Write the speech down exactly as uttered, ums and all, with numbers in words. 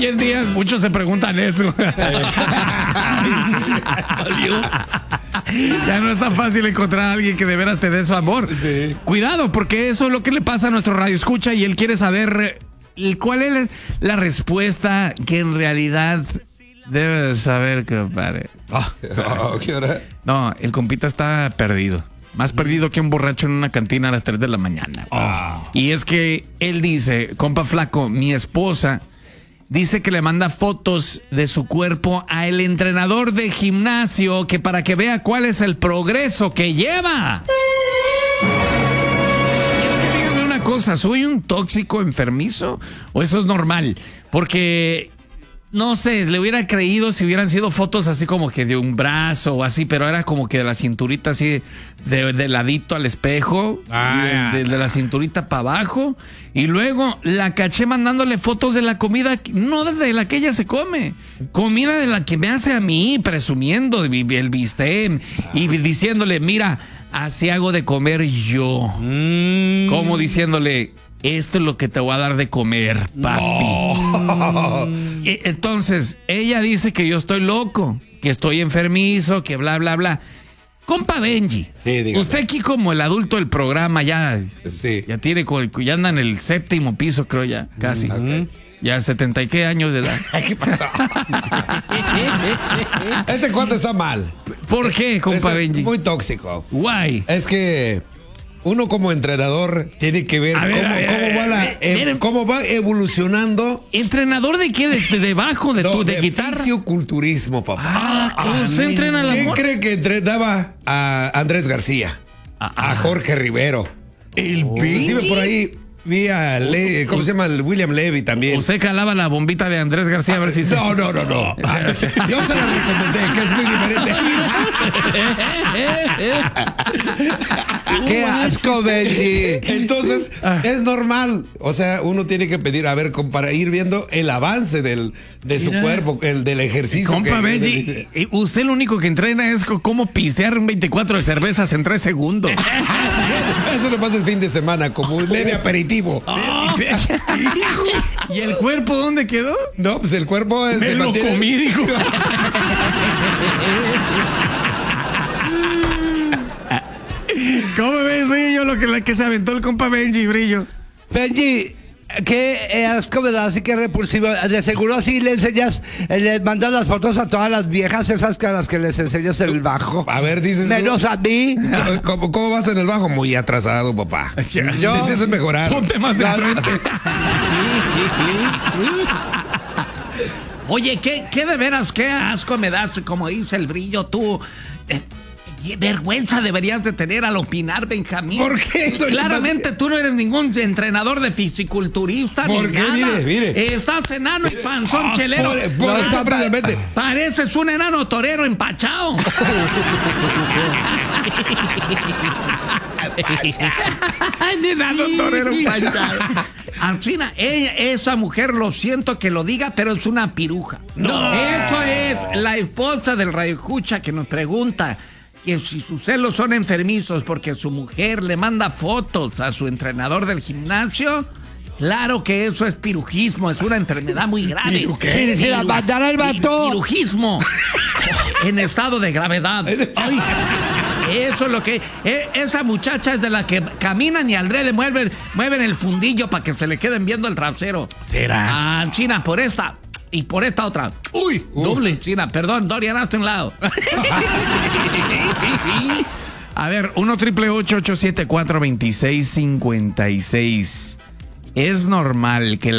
hoy en día muchos se preguntan eso. Ya no es tan fácil encontrar a alguien que de veras te dé su amor. Sí. Cuidado, porque eso es lo que le pasa a nuestro radio escucha y él quiere saber cuál es la respuesta que en realidad debe de saber, compadre. Oh, oh, ¿qué hora? No, el compita está perdido. Más perdido que un borracho en una cantina a las tres de la mañana. Oh. Y es que él dice, compa flaco, mi esposa dice que le manda fotos de su cuerpo a el entrenador de gimnasio que para que vea cuál es el progreso que lleva. Y es que díganme una cosa, ¿soy un tóxico enfermizo o eso es normal? Porque... no sé, le hubiera creído si hubieran sido fotos así como que de un brazo o así, pero era como que de la cinturita así, de, de ladito al espejo, ah, de, de, de la cinturita para abajo. Y luego la caché mandándole fotos de la comida, no de la que ella se come, comida de la que me hace a mí, presumiendo el bistec y diciéndole, mira, así hago de comer yo. Mm. Como diciéndole... esto es lo que te voy a dar de comer, papi. No. Entonces, ella dice que yo estoy loco, que estoy enfermizo, que bla, bla, bla. Compa Benji, sí, usted aquí como el adulto del programa ya, sí. ya tiene, ya anda en el séptimo piso, creo ya, casi. Okay. Ya setenta y qué años de edad. ¿Qué pasó? Este cuento está mal. ¿Por qué, compa es Benji? Muy tóxico. Guay. Es que uno como entrenador tiene que ver, ver, cómo, ver, cómo, va la, eh, cómo va evolucionando. ¿Entrenador de qué? ¿De, de debajo? ¿De, no, tu, de, de guitarra? Fisioculturismo, papá. Ah, ah, ¿usted entrena la ¿Quién cree que entrenaba a Andrés García? Ah, ah. A Jorge Rivero. El oh. Inclusive por ahí vi a Le, ¿cómo se llama? El William Levy también. Usted calaba la bombita de Andrés García ah, a ver si no, se... no, no, no, no. Yo se la recomendé, que es muy diferente. ¡Qué asco, Benji! Entonces, ah. es normal. O sea, uno tiene que pedir, a ver, para ir viendo el avance del, de su Mira. cuerpo, el del ejercicio. Compa que, Benji, el, usted lo único que entrena es cómo pistear un veinticuatro de cervezas en tres segundos. Eso lo pasa el fin de semana, como un leve aperitivo. Oh. ¿Y el cuerpo dónde quedó? No, pues el cuerpo es... Me lo mantiene... comí, dijo. ¿Cómo ves, Brillo, lo que, la que se aventó el compa Benji, Brillo? Benji, qué asco me da, así que repulsivo. De seguro así le enseñas, le mandas las fotos a todas las viejas esas que a las que les enseñas el bajo. A ver, dices menos tú, a mí. ¿Cómo, ¿Cómo vas en el bajo? Muy atrasado, papá. Yo necesitas mejorar. Ponte más de frente. Oye, ¿qué, qué de veras, qué asco me das, como dice el Brillo, tú... Eh, vergüenza deberías de tener al opinar, Benjamín. ¿Por qué? Claramente tú no eres ningún entrenador de fisiculturista ¿Por ni qué? nada. Mire, mire. Eh, estás enano y panzón oh, chelero. Por, por, no, pa pareces un enano torero empachado. Enano torero empachado. Ancina, ella, esa mujer, lo siento que lo diga, pero es una piruja. No. Eso es la esposa del radioescucha que nos pregunta que si sus celos son enfermizos porque su mujer le manda fotos a su entrenador del gimnasio. Claro que eso es pirujismo, es una enfermedad muy grave. ¿Qué? Si, si la mandara el vato. Pirujismo en estado de gravedad. Ay, eso es lo que... Eh, esa muchacha es de la que caminan y aldrede mueven, mueven el fundillo para que se le queden viendo el trasero. ¿Será? Ah, China, por esta... Y por esta otra. Uy, uh. doble. China, perdón, Dorian, hazte un lado. A ver, uno triple ocho ocho siete cuatro dos seis cinco seis. Es normal que